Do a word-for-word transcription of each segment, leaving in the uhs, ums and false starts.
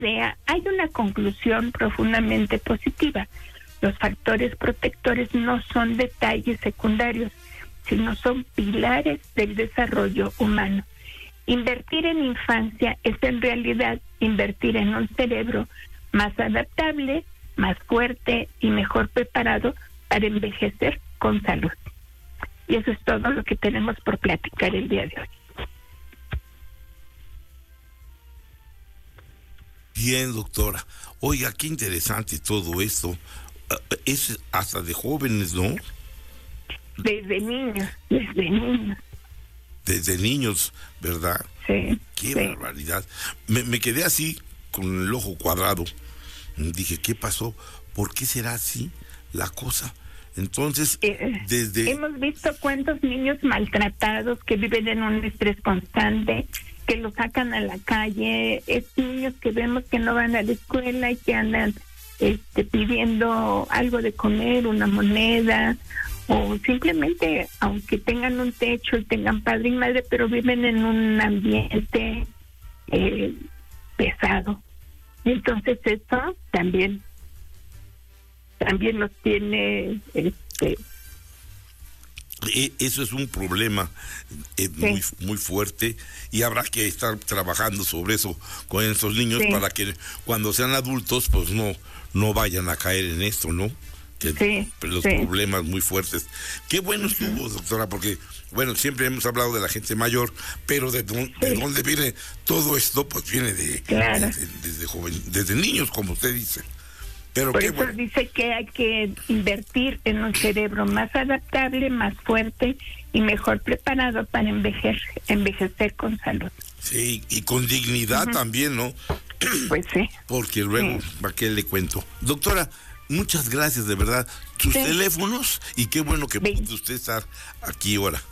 sea, hay una conclusión profundamente positiva. Los factores protectores no son detalles secundarios, sino son pilares del desarrollo humano. Invertir en infancia es en realidad invertir en un cerebro más adaptable, más fuerte y mejor preparado para envejecer con salud. Y eso es todo lo que tenemos por platicar el día de hoy. Bien, doctora. Oiga, qué interesante todo esto. Es hasta de jóvenes, ¿no? Desde niños, desde niños. Desde niños, ¿verdad? Sí. Qué sí. barbaridad. Me, me quedé así, con el ojo cuadrado. Dije, ¿qué pasó? ¿Por qué será así la cosa? Entonces, eh, desde... Hemos visto cuántos niños maltratados que viven en un estrés constante, que los sacan a la calle, es niños que vemos que no van a la escuela y que andan este, pidiendo algo de comer, una moneda, o simplemente, aunque tengan un techo y tengan padre y madre, pero viven en un ambiente eh, pesado. Entonces eso también también los tiene este eso es un problema eh, sí. muy muy fuerte, y habrá que estar trabajando sobre eso con esos niños, sí, para que cuando sean adultos pues no no vayan a caer en esto, ¿no? Que sí, los sí. problemas muy fuertes. Qué bueno estuvo, doctora, porque bueno, siempre hemos hablado de la gente mayor, pero de, don, de sí. dónde viene todo esto, pues viene de, claro. de, de desde joven, desde niños, como usted dice. Pero por qué eso bueno. Dice que hay que invertir en un cerebro más adaptable, más fuerte y mejor preparado para envejecer, envejecer con salud. Sí, y con dignidad uh-huh. también, ¿no? Pues sí. Porque luego, sí. ¿para qué le cuento? Doctora, muchas gracias, de verdad. Sus sí. teléfonos, y qué bueno que Ve- pudo usted estar aquí ahora.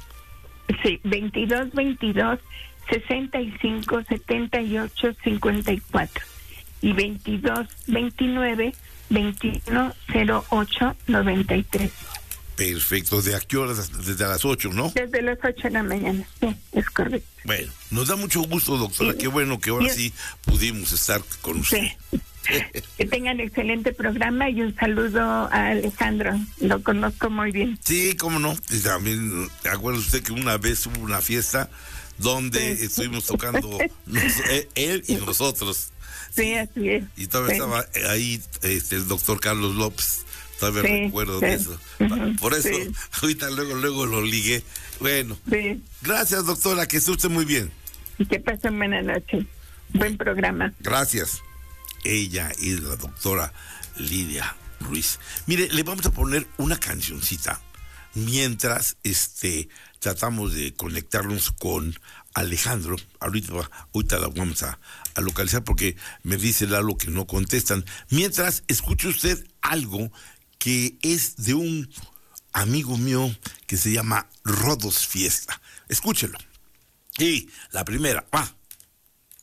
Sí, veintidós veintidós sesenta y cinco setenta y ocho cincuenta y cuatro y veintidós veintinueve veintiuno cero ocho noventa y tres. Perfecto. ¿De a qué horas? Desde las ocho, ¿no? Desde las ocho de la mañana, sí, es correcto. Bueno, nos da mucho gusto, doctora. Sí. Qué bueno que ahora sí, sí pudimos estar con usted. Sí. Que tengan excelente programa y un saludo a Alejandro, lo conozco muy bien. Sí, cómo no. Y también, acuerda usted que una vez hubo una fiesta donde sí. estuvimos tocando nos, él y nosotros. Sí, sí, así es. Y todavía sí. estaba ahí este, el doctor Carlos López. Todavía sí, recuerdo sí. de eso. Uh-huh, Por eso, sí. ahorita luego, luego lo ligué. Bueno, sí. gracias, doctora, que esté usted muy bien. Y que pasen buena noche. Buen programa. Gracias. Ella es la doctora Lidia Ruiz. Mire, le vamos a poner una cancioncita mientras este tratamos de conectarnos con Alejandro. Ahorita, ahorita la vamos a, a localizar porque me dice Lalo que no contestan. Mientras, escuche usted algo que es de un amigo mío que se llama Rodos Fiesta. Escúchelo. Y la primera, va.